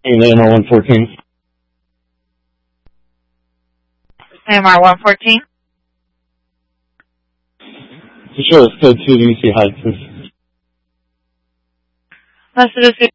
AMR 114. AMR 114. To show us code 2 to see Heights. Let's do this.